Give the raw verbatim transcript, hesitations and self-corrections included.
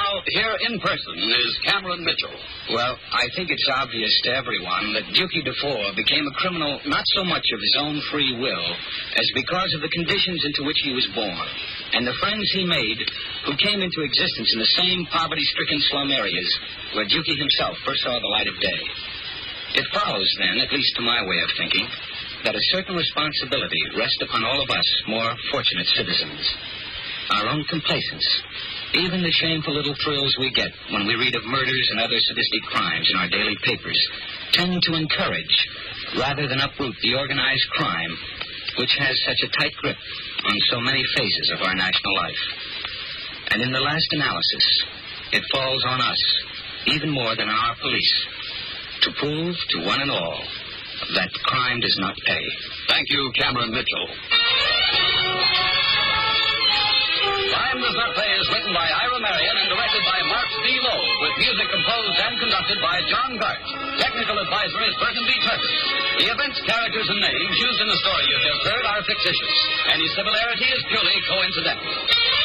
now, here in person is Cameron Mitchell. Well, I think it's obvious to everyone that Dukey DeFore became a criminal not so much of his own free will as because of the conditions into which he was born and the friends he made who came into existence in the same poverty-stricken slum areas where Dukey himself first saw the light of day. It follows, then, at least to my way of thinking, that a certain responsibility rests upon all of us more fortunate citizens. Our own complacence, even the shameful little thrills we get when we read of murders and other sadistic crimes in our daily papers, tend to encourage, rather than uproot, the organized crime which has such a tight grip on so many phases of our national life. And in the last analysis, it falls on us, even more than on our police, to prove to one and all that crime does not pay. Thank you, Cameron Mitchell. Crime Does Not Pay is written by Ira Marion and directed by Mark D. Lowe, with music composed and conducted by John Gart. Technical advisor is Burton B. Turner. The events, characters, and names used in the story you just heard are fictitious. Any similarity is purely coincidental.